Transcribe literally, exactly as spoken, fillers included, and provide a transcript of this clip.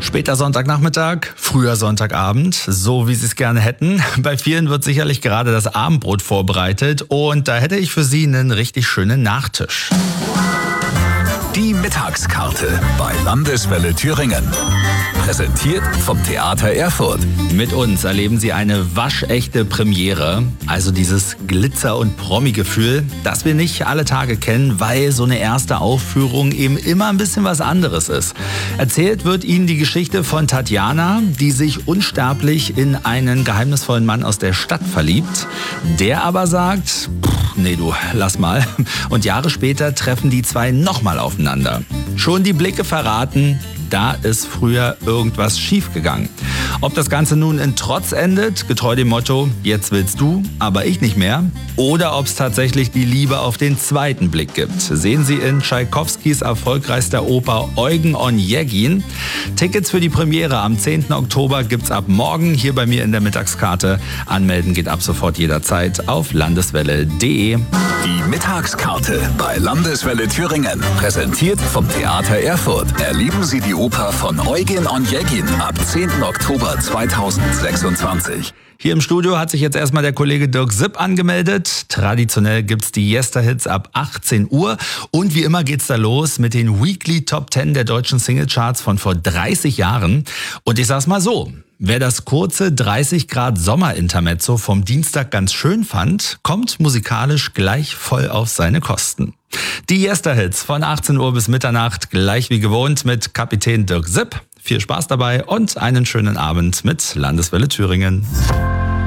Später Sonntagnachmittag, früher Sonntagabend, so wie Sie es gerne hätten. Bei vielen wird sicherlich gerade das Abendbrot vorbereitet und da hätte ich für Sie einen richtig schönen Nachtisch. Die Mittagskarte bei Landeswelle Thüringen. Präsentiert vom Theater Erfurt. Mit uns erleben Sie eine waschechte Premiere. Also dieses Glitzer- und Promi-Gefühl, das wir nicht alle Tage kennen, weil so eine erste Aufführung eben immer ein bisschen was anderes ist. Erzählt wird Ihnen die Geschichte von Tatjana, die sich unsterblich in einen geheimnisvollen Mann aus der Stadt verliebt. Der aber sagt, pff, nee du, lass mal. Und Jahre später treffen die zwei nochmal aufeinander. Schon die Blicke verraten, da ist früher irgendwas schiefgegangen. Ob das Ganze nun in Trotz endet, getreu dem Motto, jetzt willst du, aber ich nicht mehr, oder ob es tatsächlich die Liebe auf den zweiten Blick gibt, sehen Sie in Tschaikowskis erfolgreichster Oper Eugen Onegin. Tickets für die Premiere am zehnten Oktober gibt's ab morgen hier bei mir in der Mittagskarte. Anmelden geht ab sofort jederzeit auf landeswelle punkt de. Die Mittagskarte bei Landeswelle Thüringen. Präsentiert vom Theater Erfurt. Erleben Sie die Oper von Eugen Onegin ab zehnten Oktober zweitausendsechsundzwanzig. Hier im Studio hat sich jetzt erstmal der Kollege Dirk Sipp angemeldet. Traditionell gibt's die Yester-Hits ab achtzehn Uhr. Und wie immer geht's da los mit den Weekly Top zehn der deutschen Singlecharts von vor dreißig Jahren. Und ich sag's mal so, wer das kurze dreißig Grad Sommerintermezzo vom Dienstag ganz schön fand, kommt musikalisch gleich voll auf seine Kosten. Die Yester-Hits von achtzehn Uhr bis Mitternacht, gleich wie gewohnt mit Kapitän Dirk Sipp. Viel Spaß dabei und einen schönen Abend mit Landeswelle Thüringen.